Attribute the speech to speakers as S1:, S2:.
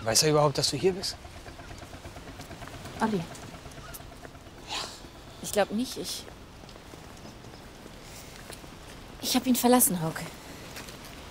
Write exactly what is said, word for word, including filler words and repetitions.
S1: Weiß er überhaupt, dass du hier bist?
S2: Olli.
S3: Ja. Ich glaube nicht. Ich. Ich habe ihn verlassen, Hauke.